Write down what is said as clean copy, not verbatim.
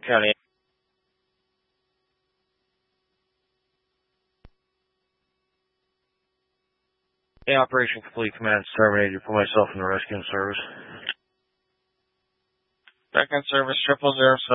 County. Yeah, operation complete. Command terminated. Put myself in the rescue service. Second service 000.